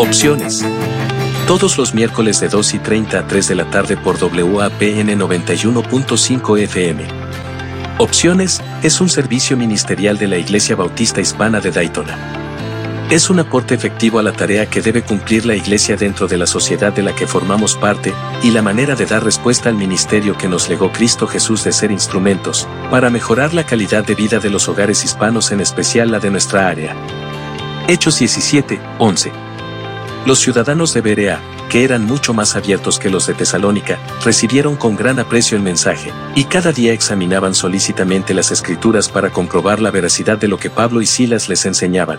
Opciones. Todos los miércoles de 2:30 a 3 de la tarde por WAPN 91.5 FM. Opciones es un servicio ministerial de la Iglesia Bautista Hispana de Daytona. Es un aporte efectivo a la tarea que debe cumplir la Iglesia dentro de la sociedad de la que formamos parte, y la manera de dar respuesta al ministerio que nos legó Cristo Jesús de ser instrumentos, para mejorar la calidad de vida de los hogares hispanos, en especial la de nuestra área. Hechos 17:11. Los ciudadanos de Berea, que eran mucho más abiertos que los de Tesalónica, recibieron con gran aprecio el mensaje, y cada día examinaban solícitamente las Escrituras para comprobar la veracidad de lo que Pablo y Silas les enseñaban.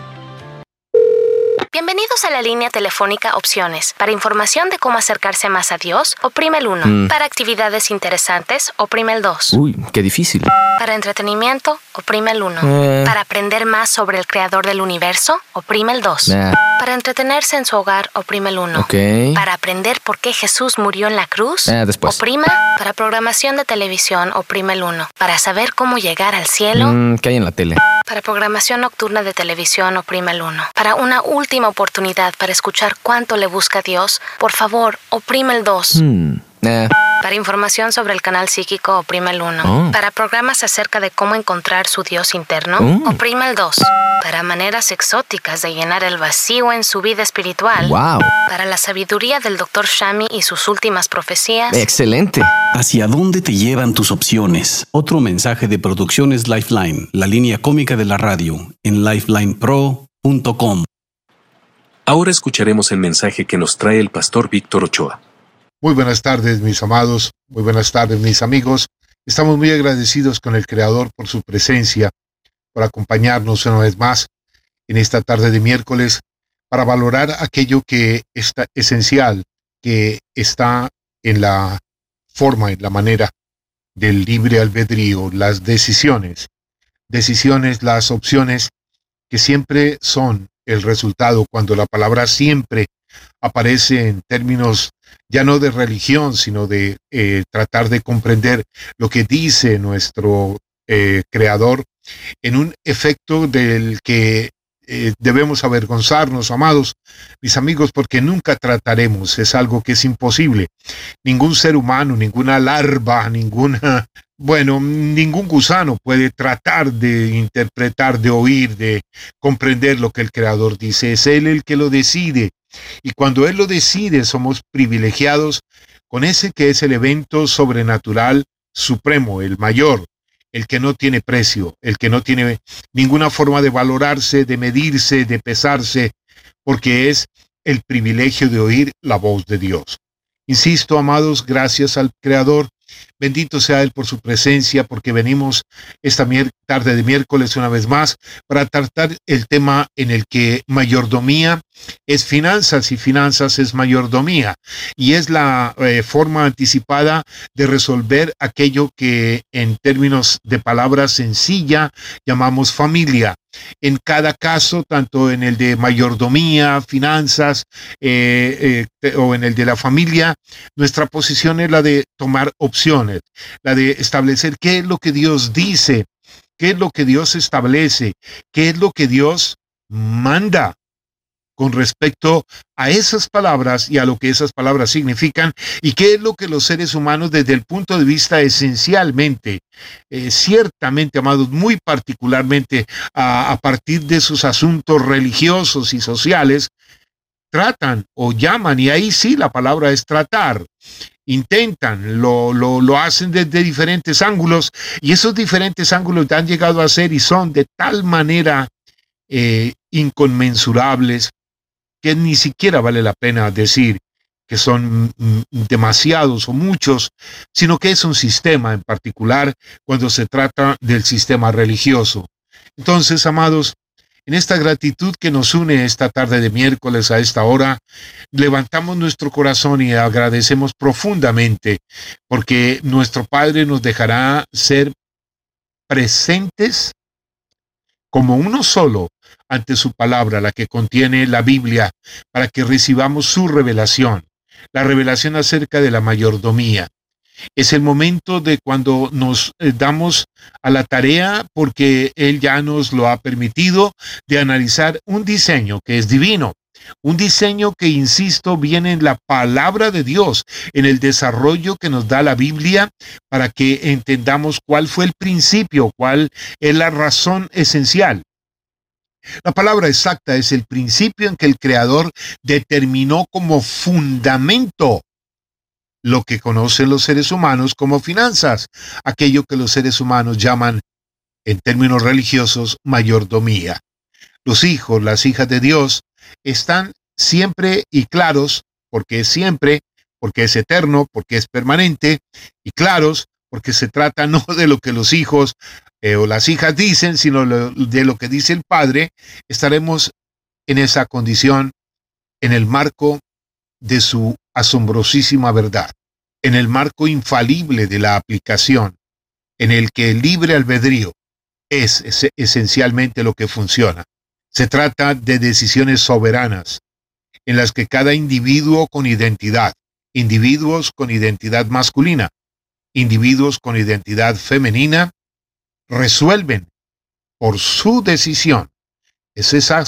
Bienvenidos a la línea telefónica Opciones. Para información de cómo acercarse más a Dios, oprime el 1. Para actividades interesantes, oprime el 2. Uy, qué difícil. Para entretenimiento, oprime el 1. Para aprender más sobre el creador del universo, oprime el 2. Para entretenerse en su hogar, oprime el 1. Ok. Para aprender por qué Jesús murió en la cruz, Después. oprima. Para programación de televisión, oprime el 1. Para saber cómo llegar al cielo, ¿Qué hay en la tele? para programación nocturna de televisión, oprime el 1. Para una última oportunidad para escuchar cuánto le busca Dios, por favor, oprime el 2. Para información sobre el canal psíquico, oprime el 1. Para programas acerca de cómo encontrar su Dios interno, oprime el 2. Para maneras exóticas de llenar el vacío en su vida espiritual, ¡Wow! para la sabiduría del Dr. Shami y sus últimas profecías, ¡Excelente! ¿Hacia dónde te llevan tus opciones? Otro mensaje de Producciones Lifeline, la línea cómica de la radio, en lifelinepro.com. Ahora escucharemos el mensaje que nos trae el pastor Víctor Ochoa. Muy buenas tardes, mis amados. Muy buenas tardes, mis amigos. Estamos muy agradecidos con el Creador por su presencia, por acompañarnos una vez más en esta tarde de miércoles para valorar aquello que está esencial, que está en la forma, en la manera del libre albedrío, las decisiones, las opciones que siempre son el resultado cuando la palabra siempre aparece en términos ya no de religión, sino de tratar de comprender lo que dice nuestro Creador en un efecto del que debemos avergonzarnos, amados, mis amigos, porque nunca trataremos, es algo que es imposible. Ningún ser humano, ninguna larva, ningún gusano puede tratar de interpretar, de oír, de comprender lo que el Creador dice. Es Él el que lo decide. Y cuando Él lo decide, somos privilegiados con ese que es el evento sobrenatural supremo, el mayor, el que no tiene precio, el que no tiene ninguna forma de valorarse, de medirse, de pesarse, porque es el privilegio de oír la voz de Dios. Insisto, amados, gracias al Creador. Bendito sea Él por su presencia, porque venimos esta tarde de miércoles una vez más para tratar el tema en el que mayordomía es finanzas y finanzas es mayordomía. Y es la forma anticipada de resolver aquello que en términos de palabra sencilla llamamos familia. En cada caso, tanto en el de mayordomía, finanzas o en el de la familia, nuestra posición es la de tomar opciones, la de establecer qué es lo que Dios dice, qué es lo que Dios establece, qué es lo que Dios manda con respecto a esas palabras y a lo que esas palabras significan, y qué es lo que los seres humanos desde el punto de vista esencialmente, ciertamente, amados, muy particularmente a partir de sus asuntos religiosos y sociales, tratan o llaman, y ahí sí la palabra es tratar. Intentan, lo hacen desde diferentes ángulos, y esos diferentes ángulos han llegado a ser y son de tal manera inconmensurables que ni siquiera vale la pena decir que son demasiados o muchos, sino que es un sistema en particular cuando se trata del sistema religioso. Entonces, amados, en esta gratitud que nos une esta tarde de miércoles a esta hora, levantamos nuestro corazón y agradecemos profundamente porque nuestro Padre nos dejará ser presentes como uno solo ante su palabra, la que contiene la Biblia, para que recibamos su revelación, la revelación acerca de la mayordomía. Es el momento de cuando nos damos a la tarea, porque Él ya nos lo ha permitido, de analizar un diseño que es divino. Un diseño que, insisto, viene en la palabra de Dios, en el desarrollo que nos da la Biblia, para que entendamos cuál fue el principio, cuál es la razón esencial. La palabra exacta es el principio en que el Creador determinó como fundamento lo que conocen los seres humanos como finanzas, aquello que los seres humanos llaman, en términos religiosos, mayordomía. Los hijos, las hijas de Dios, están siempre y claros, porque es siempre, porque es eterno, porque es permanente, y claros, porque se trata no de lo que los hijos o las hijas dicen, sino de lo que dice el Padre. Estaremos en esa condición en el marco de su asombrosísima verdad, en el marco infalible de la aplicación, en el que el libre albedrío es esencialmente lo que funciona. Se trata de decisiones soberanas, en las que cada individuo con identidad, individuos con identidad masculina, individuos con identidad femenina, resuelven por su decisión. Es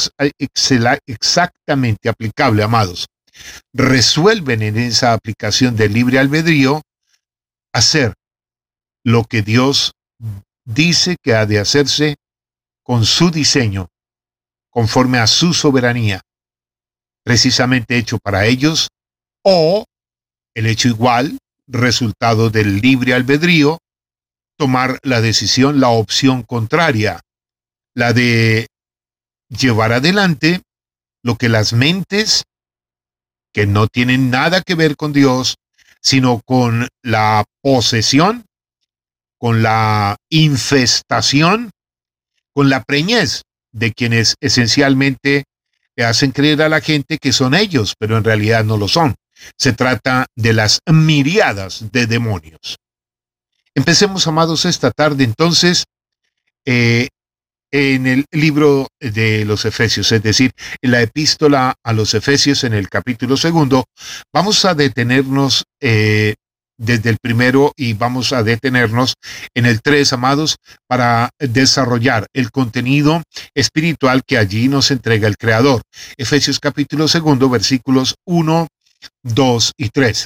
exactamente aplicable, amados. Resuelven en esa aplicación del libre albedrío hacer lo que Dios dice que ha de hacerse con su diseño, conforme a su soberanía, precisamente hecho para ellos, o el hecho igual, resultado del libre albedrío, tomar la decisión, la opción contraria, la de llevar adelante lo que las mentes que no tienen nada que ver con Dios, sino con la posesión, con la infestación, con la preñez de quienes esencialmente le hacen creer a la gente que son ellos, pero en realidad no lo son. Se trata de las miríadas de demonios. Empecemos, amados, esta tarde entonces en el libro de los Efesios, es decir, en la epístola a los Efesios en el capítulo 2. Vamos a detenernos desde el primero y vamos a detenernos en el 3, amados, para desarrollar el contenido espiritual que allí nos entrega el Creador. Efesios capítulo 2, versículos 1, 2 y 3.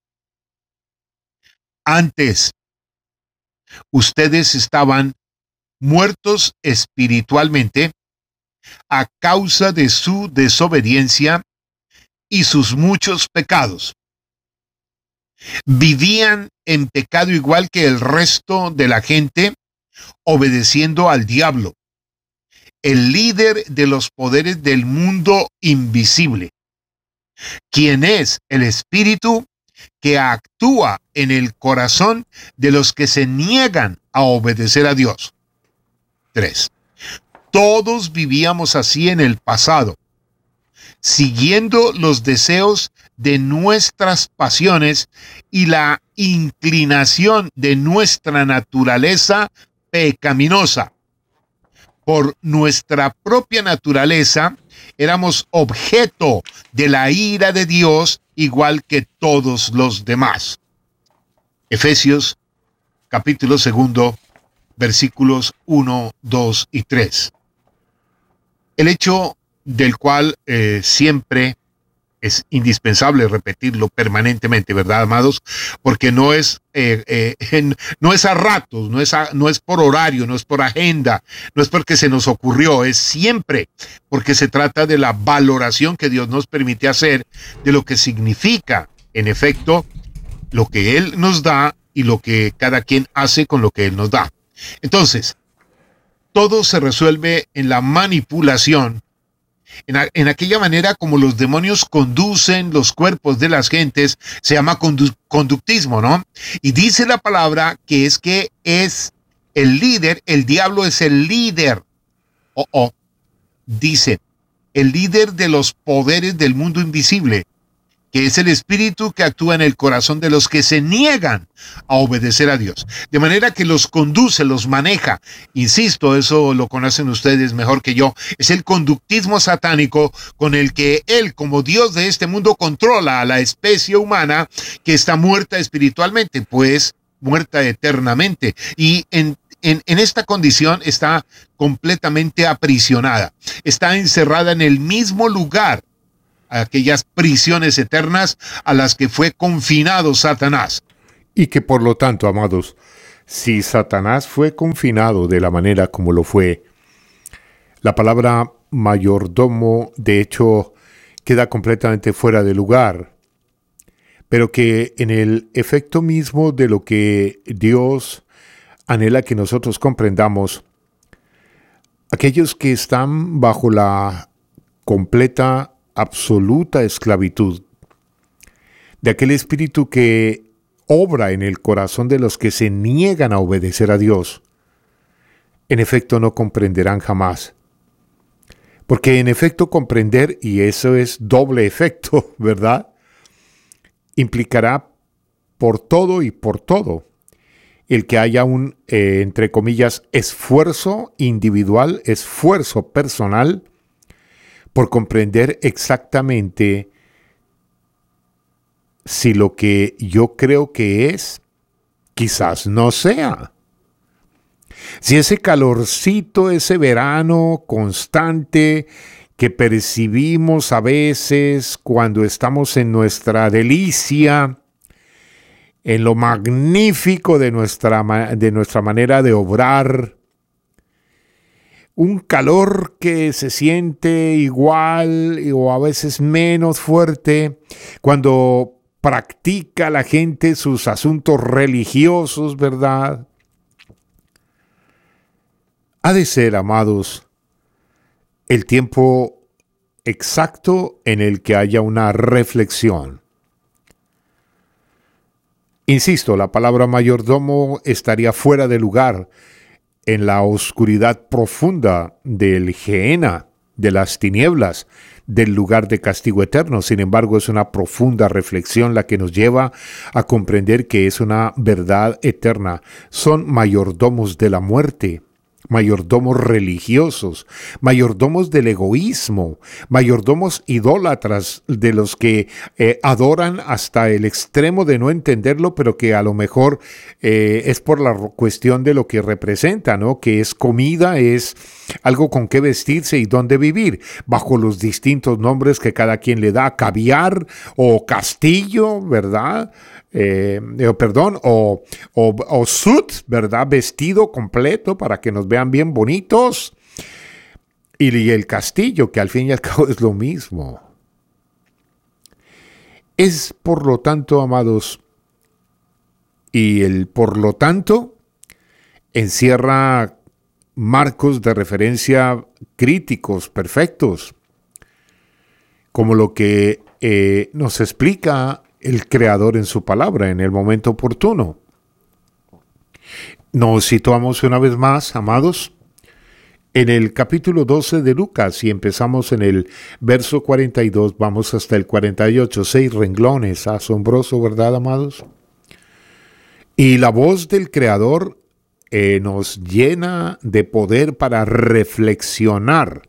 Antes, ustedes estaban muertos espiritualmente a causa de su desobediencia y sus muchos pecados. Vivían en pecado igual que el resto de la gente, obedeciendo al diablo, el líder de los poderes del mundo invisible, quien es el espíritu que actúa en el corazón de los que se niegan a obedecer a Dios. 3. Todos vivíamos así en el pasado, siguiendo los deseos de nuestras pasiones y la inclinación de nuestra naturaleza pecaminosa. Por nuestra propia naturaleza, éramos objeto de la ira de Dios, igual que todos los demás. Efesios, capítulo 2, versículos 1, 2 y 3. El hecho del cual siempre es indispensable repetirlo permanentemente, ¿verdad, amados? Porque no es a ratos, no es por horario, no es por agenda, no es porque se nos ocurrió, es siempre porque se trata de la valoración que Dios nos permite hacer de lo que significa, en efecto, lo que Él nos da y lo que cada quien hace con lo que Él nos da. Entonces, todo se resuelve en la manipulación, en aquella manera como los demonios conducen los cuerpos de las gentes. Se llama conductismo, ¿no? Y dice la palabra que es el líder, el diablo es el líder. Dice, el líder de los poderes del mundo invisible, que es el espíritu que actúa en el corazón de los que se niegan a obedecer a Dios. De manera que los conduce, los maneja. Insisto, eso lo conocen ustedes mejor que yo. Es el conductismo satánico con el que él, como Dios de este mundo, controla a la especie humana que está muerta espiritualmente, pues muerta eternamente. Y en esta condición está completamente aprisionada. Está encerrada en el mismo lugar aquellas prisiones eternas a las que fue confinado Satanás. Y que por lo tanto, amados, si Satanás fue confinado de la manera como lo fue, la palabra mayordomo, de hecho, queda completamente fuera de lugar, pero que en el efecto mismo de lo que Dios anhela que nosotros comprendamos, aquellos que están bajo la completa, absoluta esclavitud de aquel espíritu que obra en el corazón de los que se niegan a obedecer a Dios, en efecto no comprenderán jamás. Porque en efecto comprender, y eso es doble efecto, ¿verdad?, implicará por todo y por todo el que haya un, entre comillas, esfuerzo individual, esfuerzo personal, por comprender exactamente si lo que yo creo que es, quizás no sea. Si ese calorcito, ese verano constante que percibimos a veces cuando estamos en nuestra delicia, en lo magnífico de nuestra manera de obrar, un calor que se siente igual o a veces menos fuerte cuando practica la gente sus asuntos religiosos, ¿verdad? Ha de ser, amados, el tiempo exacto en el que haya una reflexión. Insisto, la palabra mayordomo estaría fuera de lugar en la oscuridad profunda del Gehenna, de las tinieblas, del lugar de castigo eterno. Sin embargo, es una profunda reflexión la que nos lleva a comprender que es una verdad eterna. Son mayordomos de la muerte, mayordomos religiosos, mayordomos del egoísmo, mayordomos idólatras, de los que adoran hasta el extremo de no entenderlo, pero que a lo mejor es por la cuestión de lo que representa, ¿no? Que es comida, es algo con qué vestirse y dónde vivir, bajo los distintos nombres que cada quien le da, caviar o castillo, ¿verdad? O suit, ¿verdad? Vestido completo para que nos vean bien bonitos. Y el castillo, que al fin y al cabo es lo mismo. Es por lo tanto, amados, y el por lo tanto encierra marcos de referencia críticos, perfectos, como lo que nos explica el Creador en su palabra en el momento oportuno. Nos situamos una vez más, amados, en el capítulo 12 de Lucas y empezamos en el verso 42, vamos hasta el 48, 6 renglones, asombroso, ¿verdad, amados? Y la voz del Creador nos llena de poder para reflexionar,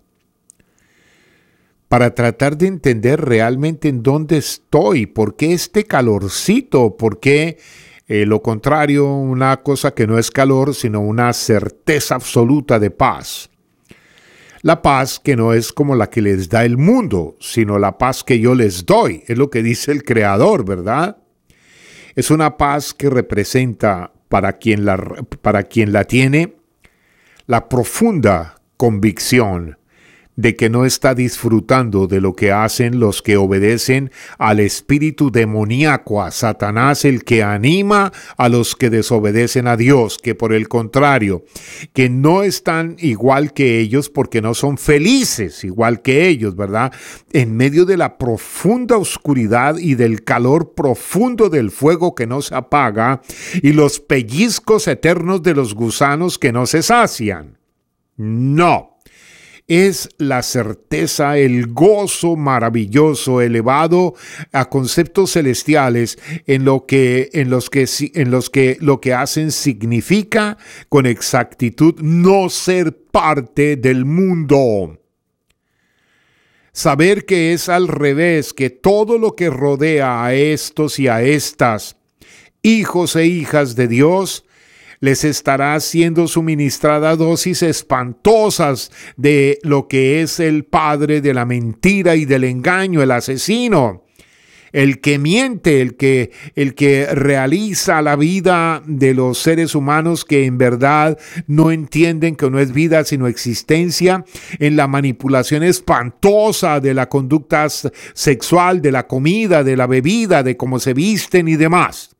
para tratar de entender realmente en dónde estoy, por qué este calorcito, por qué lo contrario, una cosa que no es calor, sino una certeza absoluta de paz. La paz que no es como la que les da el mundo, sino la paz que yo les doy, es lo que dice el Creador, ¿verdad? Es una paz que representa para quien la tiene la profunda convicción de que no está disfrutando de lo que hacen los que obedecen al espíritu demoníaco, a Satanás, el que anima a los que desobedecen a Dios, que por el contrario, que no están igual que ellos porque no son felices igual que ellos, ¿verdad? En medio de la profunda oscuridad y del calor profundo del fuego que no se apaga y los pellizcos eternos de los gusanos que no se sacian. No. Es la certeza, el gozo maravilloso, elevado a conceptos celestiales en los que lo que hacen significa con exactitud no ser parte del mundo. Saber que es al revés, que todo lo que rodea a estos y a estas hijos e hijas de Dios les estará siendo suministrada dosis espantosas de lo que es el padre de la mentira y del engaño, el asesino, el que miente, el que realiza la vida de los seres humanos que en verdad no entienden que no es vida sino existencia, en la manipulación espantosa de la conducta sexual, de la comida, de la bebida, de cómo se visten y demás.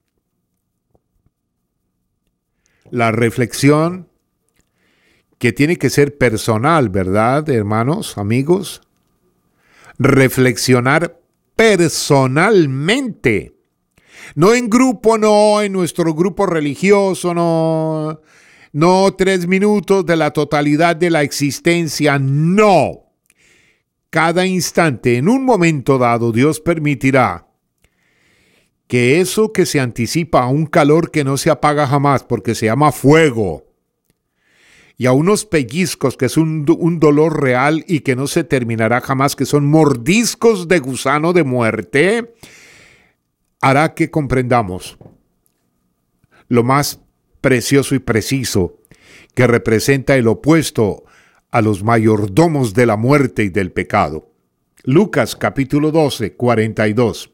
La reflexión que tiene que ser personal, ¿verdad, hermanos, amigos? Reflexionar personalmente, no en grupo, no en nuestro grupo religioso, no 3 minutos de la totalidad de la existencia, no. Cada instante, en un momento dado, Dios permitirá que eso que se anticipa a un calor que no se apaga jamás porque se llama fuego, y a unos pellizcos que es un dolor real y que no se terminará jamás, que son mordiscos de gusano de muerte, hará que comprendamos lo más precioso y preciso que representa el opuesto a los mayordomos de la muerte y del pecado. Lucas capítulo 12, 42.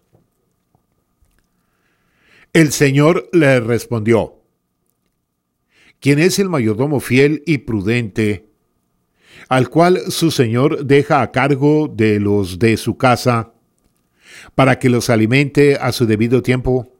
El Señor le respondió: ¿quién es el mayordomo fiel y prudente, al cual su señor deja a cargo de los de su casa, para que los alimente a su debido tiempo?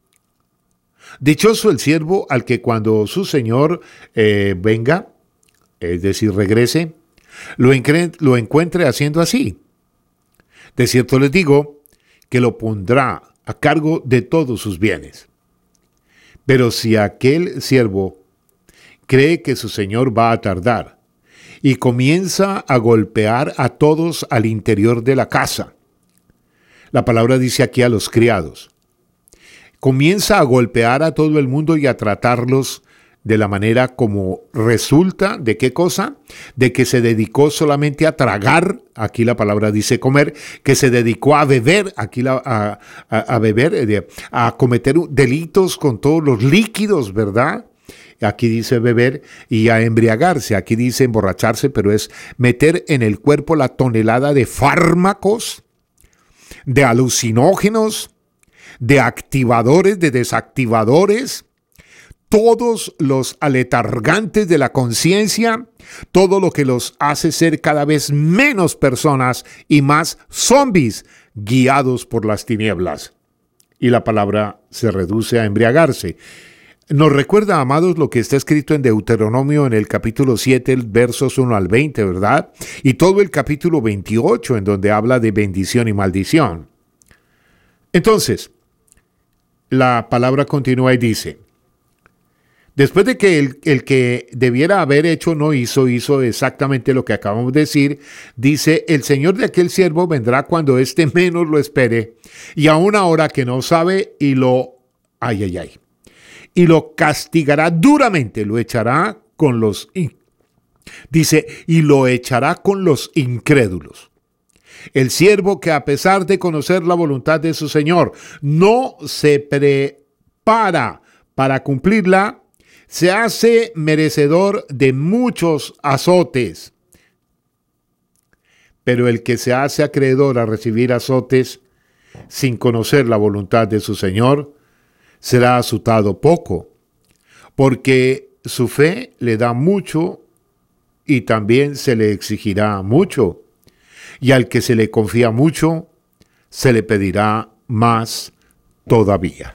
Dichoso el siervo al que cuando su señor venga, es decir, regrese, lo encuentre haciendo así. De cierto les digo que lo pondrá a cargo de todos sus bienes. Pero si aquel siervo cree que su señor va a tardar y comienza a golpear a todos al interior de la casa, la palabra dice aquí a los criados, comienza a golpear a todo el mundo y a tratarlos de la manera como resulta, ¿de qué cosa? De que se dedicó solamente a tragar, aquí la palabra dice comer, que se dedicó a beber, aquí a beber, a cometer delitos con todos los líquidos, ¿verdad? Aquí dice beber, y a embriagarse, aquí dice emborracharse, pero es meter en el cuerpo la tonelada de fármacos, de alucinógenos, de activadores, de desactivadores, todos los aletargantes de la conciencia, todo lo que los hace ser cada vez menos personas y más zombies guiados por las tinieblas. Y la palabra se reduce a embriagarse. Nos recuerda, amados, lo que está escrito en Deuteronomio en el capítulo 7, versos 1 al 20, ¿verdad? Y todo el capítulo 28, en donde habla de bendición y maldición. Entonces, la palabra continúa y dice: después de que el que debiera haber hecho no hizo exactamente lo que acabamos de decir, dice: el señor de aquel siervo vendrá cuando éste menos lo espere, y a una hora que no sabe, y lo castigará duramente, lo echará con los, dice, y lo echará con los incrédulos. El siervo que, a pesar de conocer la voluntad de su señor, no se prepara para cumplirla, se hace merecedor de muchos azotes. Pero el que se hace acreedor a recibir azotes sin conocer la voluntad de su señor, será azotado poco, porque su fe le da mucho y también se le exigirá mucho. Y al que se le confía mucho, se le pedirá más todavía.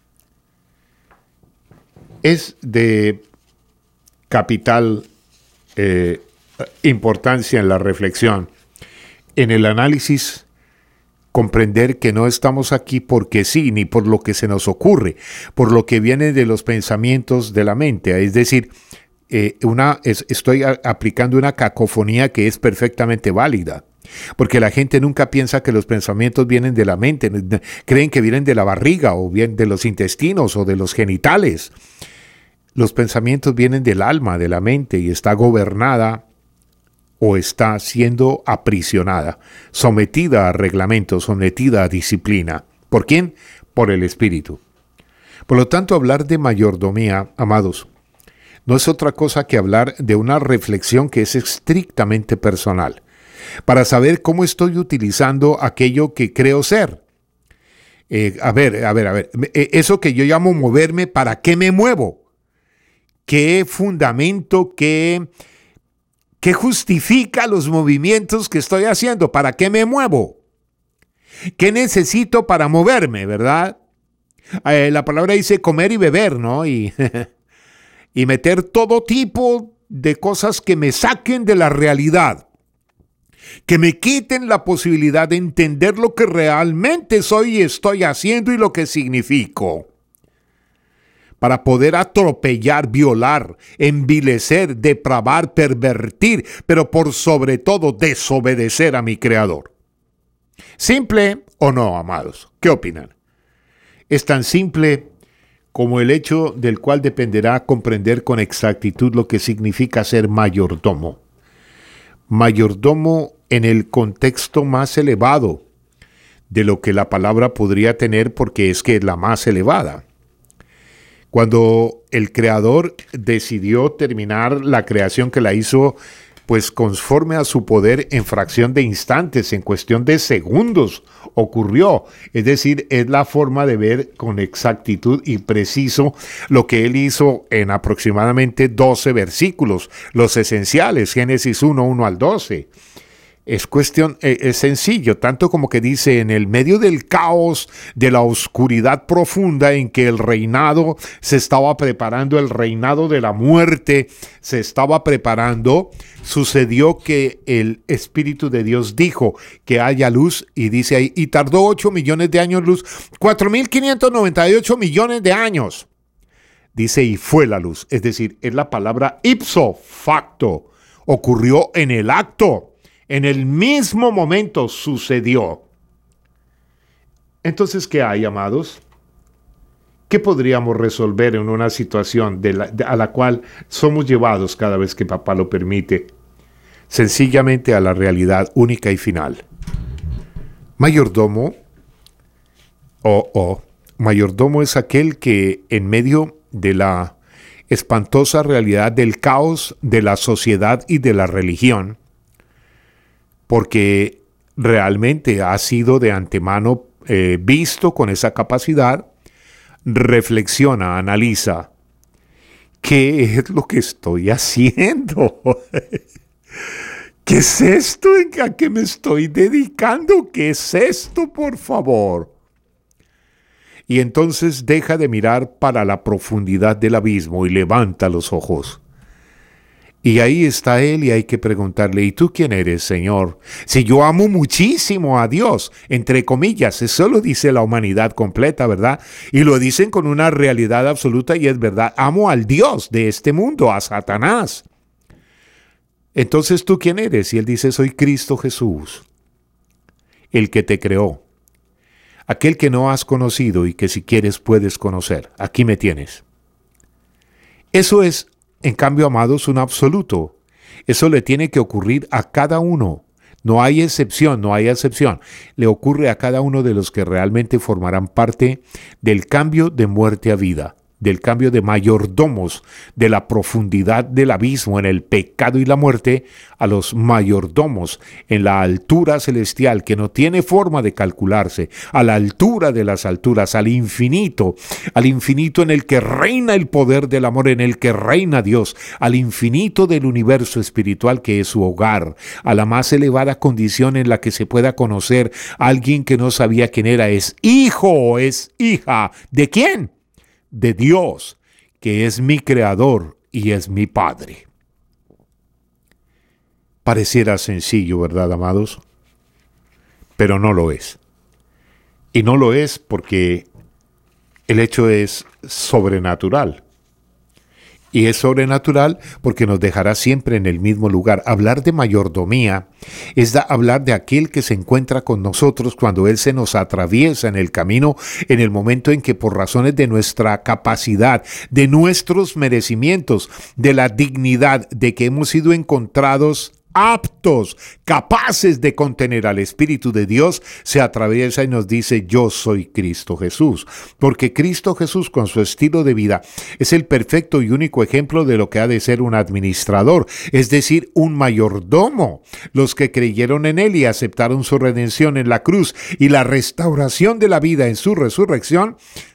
Es de capital importancia en la reflexión, en el análisis, comprender que no estamos aquí porque sí, ni por lo que se nos ocurre, por lo que viene de los pensamientos de la mente. Es decir, estoy aplicando una cacofonía que es perfectamente válida. Porque la gente nunca piensa que los pensamientos vienen de la mente, creen que vienen de la barriga o bien de los intestinos o de los genitales. Los pensamientos vienen del alma, de la mente, y está gobernada o está siendo aprisionada, sometida a reglamentos, sometida a disciplina. ¿Por quién? Por el Espíritu. Por lo tanto, hablar de mayordomía, amados, no es otra cosa que hablar de una reflexión que es estrictamente personal, para saber cómo estoy utilizando aquello que creo ser. A ver, eso que yo llamo moverme, ¿para qué me muevo? ¿Qué fundamento, qué justifica los movimientos que estoy haciendo? ¿Para qué me muevo? ¿Qué necesito para moverme, verdad? La palabra dice comer y beber, ¿no? Y meter todo tipo de cosas que me saquen de la realidad, que me quiten la posibilidad de entender lo que realmente soy y estoy haciendo y lo que significo, para poder atropellar, violar, envilecer, depravar, pervertir, pero por sobre todo desobedecer a mi Creador. ¿Simple o no, amados? ¿Qué opinan? Es tan simple como el hecho del cual dependerá comprender con exactitud lo que significa ser mayordomo. Mayordomo en el contexto más elevado de lo que la palabra podría tener, porque es que es la más elevada. Cuando el Creador decidió terminar la creación que la hizo, pues conforme a su poder, en fracción de instantes, en cuestión de segundos, ocurrió. Es decir, es la forma de ver con exactitud y preciso lo que él hizo en aproximadamente 12 versículos, los esenciales, Génesis 1 al 12. Es sencillo, tanto como que dice: en el medio del caos, de la oscuridad profunda en que el reinado se estaba preparando, el reinado de la muerte se estaba preparando, sucedió que el Espíritu de Dios dijo que haya luz, y dice ahí, y tardó 8 millones de años luz, 4.598 millones de años. Dice, y fue la luz, es decir, es la palabra ipso facto, ocurrió en el acto. En el mismo momento sucedió. Entonces, ¿qué hay, amados? ¿Qué podríamos resolver en una situación a la cual somos llevados cada vez que papá lo permite? Sencillamente a la realidad única y final. Mayordomo, mayordomo es aquel que en medio de la espantosa realidad del caos de la sociedad y de la religión, porque realmente ha sido de antemano visto con esa capacidad, reflexiona, analiza, ¿qué es lo que estoy haciendo? ¿Qué es esto? ¿A qué me estoy dedicando? ¿Qué es esto, por favor? Y entonces deja de mirar para la profundidad del abismo y levanta los ojos. Y ahí está él, y hay que preguntarle, ¿y tú quién eres, Señor? Si yo amo muchísimo a Dios, entre comillas, eso lo dice la humanidad completa, ¿verdad? Y lo dicen con una realidad absoluta, y es verdad, amo al Dios de este mundo, a Satanás. Entonces, ¿tú quién eres? Y él dice, soy Cristo Jesús, el que te creó, aquel que no has conocido y que si quieres puedes conocer. Aquí me tienes. Eso es, en cambio, amados, un absoluto. Eso le tiene que ocurrir a cada uno. No hay excepción, no hay excepción. Le ocurre a cada uno de los que realmente formarán parte del cambio de muerte a vida, del cambio de mayordomos, de la profundidad del abismo en el pecado y la muerte, a los mayordomos en la altura celestial que no tiene forma de calcularse, a la altura de las alturas, al infinito en el que reina el poder del amor, en el que reina Dios, al infinito del universo espiritual que es su hogar, a la más elevada condición en la que se pueda conocer a alguien que no sabía quién era, es hijo, es hija. ¿De quién? De Dios, que es mi creador y es mi Padre. Pareciera sencillo, ¿verdad, amados? Pero no lo es. Y no lo es porque el hecho es sobrenatural. Y es sobrenatural porque nos dejará siempre en el mismo lugar. Hablar de mayordomía es hablar de aquel que se encuentra con nosotros cuando Él se nos atraviesa en el camino, en el momento en que por razones de nuestra capacidad, de nuestros merecimientos, de la dignidad, de que hemos sido encontrados aptos, capaces de contener al Espíritu de Dios, se atraviesa y nos dice: yo soy Cristo Jesús. Porque Cristo Jesús, con su estilo de vida, es el perfecto y único ejemplo de lo que ha de ser un administrador, es decir, un mayordomo. Los que creyeron en Él y aceptaron su redención en la cruz y la restauración de la vida en su resurrección,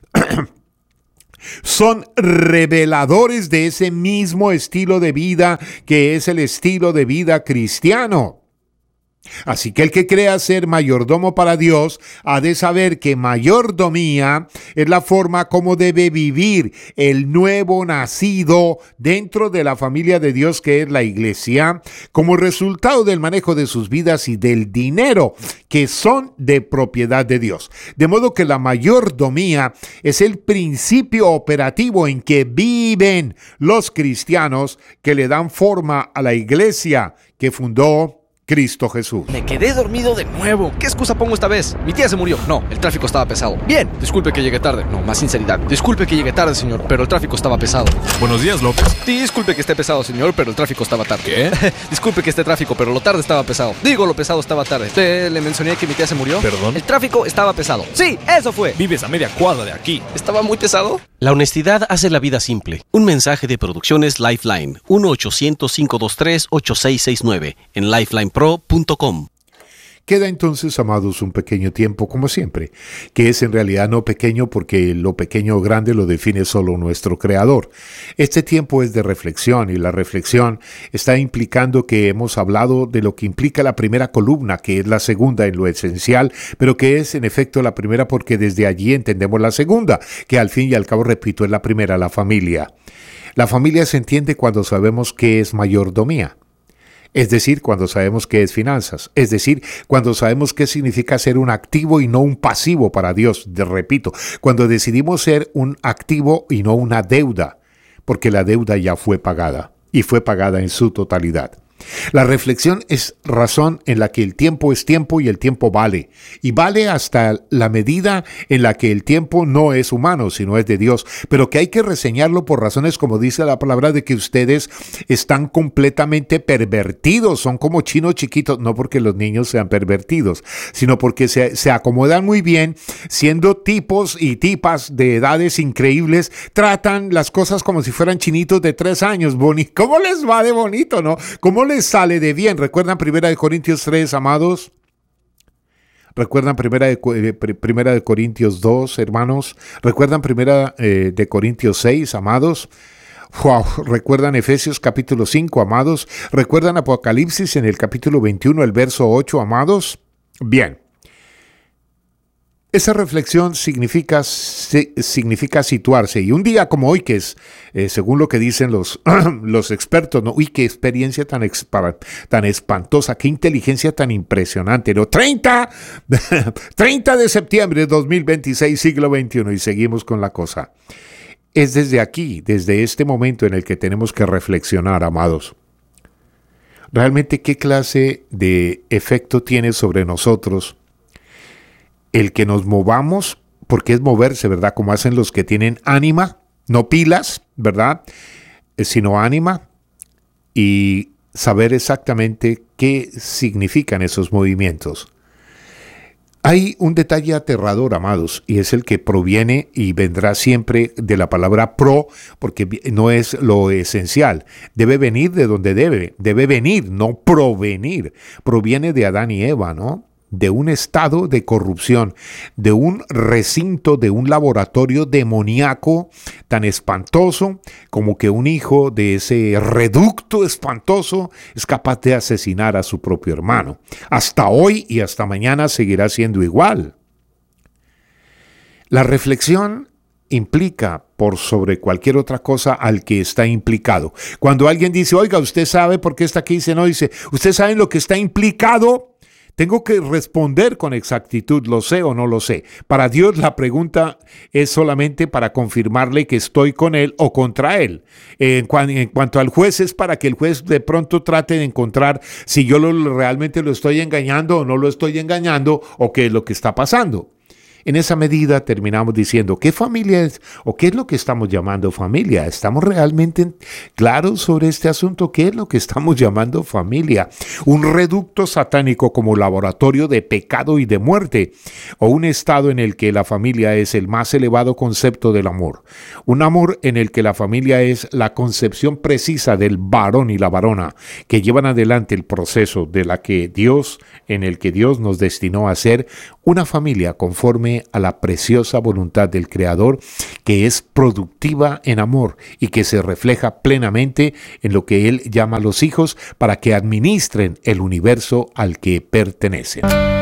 son reveladores de ese mismo estilo de vida que es el estilo de vida cristiano. Así que el que crea ser mayordomo para Dios ha de saber que mayordomía es la forma como debe vivir el nuevo nacido dentro de la familia de Dios, que es la iglesia, como resultado del manejo de sus vidas y del dinero que son de propiedad de Dios. De modo que la mayordomía es el principio operativo en que viven los cristianos que le dan forma a la iglesia que fundó Cristo Jesús. Me quedé dormido de nuevo. ¿Qué excusa pongo esta vez? Mi tía se murió. No, el tráfico estaba pesado. Bien, disculpe que llegue tarde. No, más sinceridad. Disculpe que llegue tarde, señor, pero el tráfico estaba pesado. Buenos días, López. Disculpe que esté pesado, señor, pero el tráfico estaba tarde. ¿Qué? Disculpe que esté tráfico, pero lo tarde estaba pesado. Digo, lo pesado estaba tarde. ¿Le mencioné que mi tía se murió? ¿Perdón? El tráfico estaba pesado. Sí, eso fue. Vives a media cuadra de aquí. ¿Estaba muy pesado? La honestidad hace la vida simple. Un mensaje de Producciones Lifeline. 1-800-523-8669 en lifelinepro.com. Queda entonces, amados, un pequeño tiempo, como siempre, que es en realidad no pequeño, porque lo pequeño o grande lo define solo nuestro Creador. Este tiempo es de reflexión, y la reflexión está implicando que hemos hablado de lo que implica la primera columna, que es la segunda en lo esencial, pero que es en efecto la primera porque desde allí entendemos la segunda, que al fin y al cabo, repito, es la primera, la familia. La familia se entiende cuando sabemos qué es mayordomía. Es decir, cuando sabemos qué es finanzas. Es decir, cuando sabemos qué significa ser un activo y no un pasivo para Dios. Repito, cuando decidimos ser un activo y no una deuda, porque la deuda ya fue pagada y fue pagada en su totalidad. La reflexión es razón en la que el tiempo es tiempo y el tiempo vale. Y vale hasta la medida en la que el tiempo no es humano, sino es de Dios. Pero que hay que reseñarlo por razones, como dice la palabra, de que ustedes están completamente pervertidos. Son como chinos chiquitos, no porque los niños sean pervertidos, sino porque se acomodan muy bien, siendo tipos y tipas de edades increíbles. Tratan las cosas como si fueran chinitos de 3 años. ¿Cómo les va de bonito, no? ¿Cómo les sale de bien? ¿Recuerdan 1 Corintios 3, amados? ¿Recuerdan 1 Corintios 2, hermanos? ¿Recuerdan 1 Corintios 6, amados? Wow. ¿Recuerdan Efesios capítulo 5, amados? ¿Recuerdan Apocalipsis en el capítulo 21, el verso 8, amados? Bien. Esa reflexión significa situarse. Y un día como hoy, que es, según lo que dicen los expertos, ¿no? Uy, qué experiencia tan espantosa, qué inteligencia tan impresionante, ¿no? 30 de septiembre de 2026, siglo XXI, y seguimos con la cosa. Es desde aquí, desde este momento en el que tenemos que reflexionar, amados. ¿Realmente qué clase de efecto tiene sobre nosotros el que nos movamos? Porque es moverse, ¿verdad? Como hacen los que tienen ánima, no pilas, ¿verdad? Sino ánima, y saber exactamente qué significan esos movimientos. Hay un detalle aterrador, amados, y es el que proviene y vendrá siempre de la palabra pro, porque no es lo esencial. Debe venir de donde debe venir, no provenir. Proviene de Adán y Eva, ¿no? De un estado de corrupción, de un recinto, de un laboratorio demoníaco tan espantoso como que un hijo de ese reducto espantoso es capaz de asesinar a su propio hermano. Hasta hoy y hasta mañana seguirá siendo igual. La reflexión implica por sobre cualquier otra cosa al que está implicado. Cuando alguien dice, oiga, ¿usted sabe por qué está aquí? Dice, no, dice, ¿usted sabe lo que está implicado? Tengo que responder con exactitud, ¿lo sé o no lo sé? Para Dios la pregunta es solamente para confirmarle que estoy con Él o contra Él. En cuanto al juez, es para que el juez de pronto trate de encontrar si yo realmente lo estoy engañando o no lo estoy engañando, o qué es lo que está pasando. En esa medida terminamos diciendo, ¿qué familia es o qué es lo que estamos llamando familia? ¿Estamos realmente claros sobre este asunto? ¿Qué es lo que estamos llamando familia? ¿Un reducto satánico como laboratorio de pecado y de muerte? ¿O un estado en el que la familia es el más elevado concepto del amor? Un amor en el que la familia es la concepción precisa del varón y la varona que llevan adelante el proceso en el que Dios nos destinó a ser una familia conforme a la preciosa voluntad del Creador, que es productiva en amor y que se refleja plenamente en lo que Él llama a los hijos para que administren el universo al que pertenecen.